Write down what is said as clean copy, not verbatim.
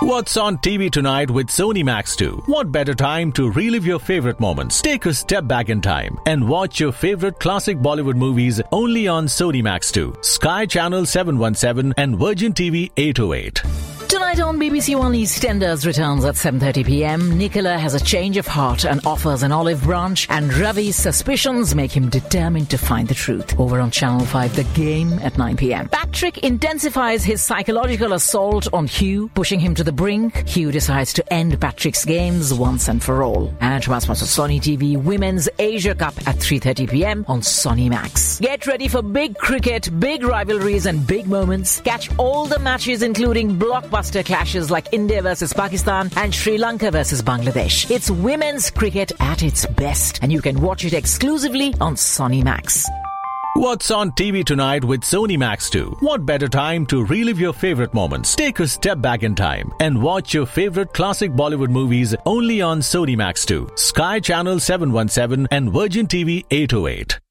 What's on TV tonight with Sony Max 2? What better time to relive your favorite moments? Take a step back in time and watch your favorite classic Bollywood movies only on Sony Max 2, Sky Channel 717 and Virgin TV 808. Tonight on BBC One, EastEnders returns at 7:30 p.m. Nicola has a change of heart and offers an olive branch, and Ravi's suspicions make him determined to find the truth. Over on Channel 5, The Game at 9 p.m. Patrick intensifies his psychological assault on Hugh, pushing him to the brink. Hugh decides to end Patrick's games once and for all. And to us, Sony TV Women's Asia Cup at 3:30 p.m. on Sony Max. Get ready for big cricket, big rivalries and big moments. Catch all the matches including blockbuster clashes like India versus Pakistan and Sri Lanka versus Bangladesh. It's women's cricket at its best, and you can watch it exclusively on Sony Max. What's on TV tonight with Sony Max 2? What better time to relive your favorite moments? Take a step back in time and watch your favorite classic Bollywood movies only on Sony Max 2, Sky Channel 717 and Virgin TV 808.